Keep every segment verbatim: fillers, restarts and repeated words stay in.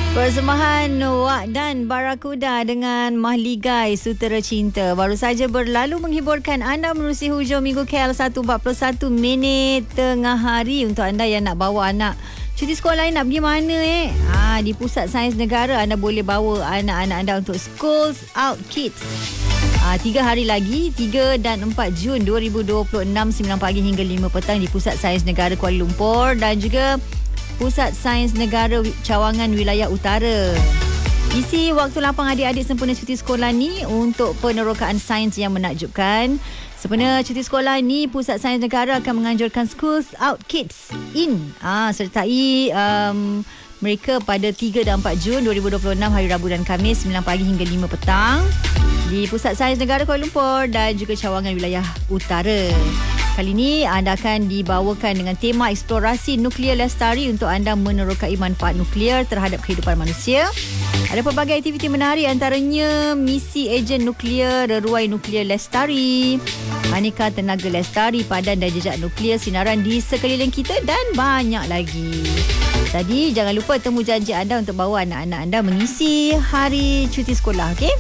Persembahan Wak dan Barakuda dengan Mahligai Sutera Cinta baru saja berlalu menghiburkan anda menerusi hujung minggu K L satu empat puluh satu minit tengah hari. Untuk anda yang nak bawa anak cuti sekolah lain, nak pergi mana eh? Ha, di Pusat Sains Negara anda boleh bawa anak-anak anda untuk Schools Out Kids. Ha, tiga hari lagi, tiga dan empat Jun dua ribu dua puluh enam, sembilan pagi hingga lima petang di Pusat Sains Negara Kuala Lumpur dan juga Pusat Sains Negara Cawangan Wilayah Utara. Isi waktu lapang adik-adik sempena cuti sekolah ni untuk penerokaan sains yang menakjubkan. Sempena cuti sekolah ni, Pusat Sains Negara akan menganjurkan Schools Out Kids In ah, sertai um, mereka pada tiga dan empat Jun dua ribu dua puluh enam hari Rabu dan Khamis sembilan pagi hingga lima petang di Pusat Sains Negara Kuala Lumpur dan juga Cawangan Wilayah Utara. Kali ini anda akan dibawakan dengan tema eksplorasi nuklear lestari untuk anda menerokai manfaat nuklear terhadap kehidupan manusia. Ada pelbagai aktiviti menarik, antaranya misi ejen nuklear, reruai nuklear lestari, aneka tenaga lestari, padan dan jejak nuklear, sinaran di sekeliling kita dan banyak lagi. Jadi jangan lupa temu janji anda untuk bawa anak-anak anda mengisi hari cuti sekolah, okey?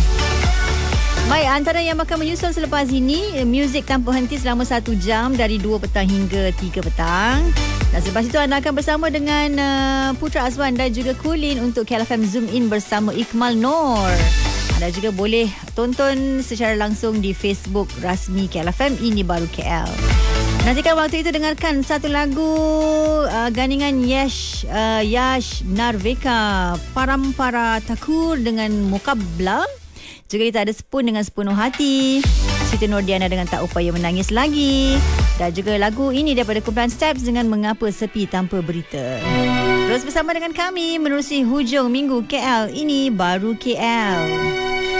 Baik, antara yang bakal menyusul selepas ini, muzik tanpa henti selama satu jam dari dua petang hingga tiga petang. Dan selepas itu anda akan bersama dengan uh, Putra Azwan dan juga Kulin untuk K L F M Zoom In bersama Iqmal Noor. Anda juga boleh tonton secara langsung di Facebook rasmi K L F M Ini Baru K L. Nantikan waktu itu dengarkan satu lagu uh, gandingan Yash uh, Yash Narveka, Parampara Thakur dengan Mukabla. Juga kita ada Spoon dengan Sepenuh Hati, Siti Nordiana dengan Tak Upaya Menangis Lagi, dan juga lagu ini daripada kumpulan Steps dengan Mengapa Sepi Tanpa Berita. Terus bersama dengan kami menerusi hujung minggu K L Ini Baru K L.